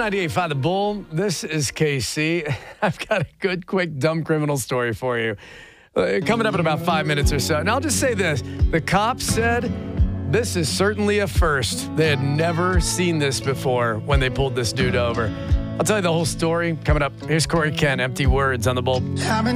98.5 The Bull. This is KC. I've got a good, quick, dumb criminal story for you. Coming up in about 5 minutes or so. And I'll just say this. The cops said this is certainly a first. They had never seen this before when they pulled this dude over. I'll tell you the whole story coming up. Here's Corey Kent, Empty Words on The Bull.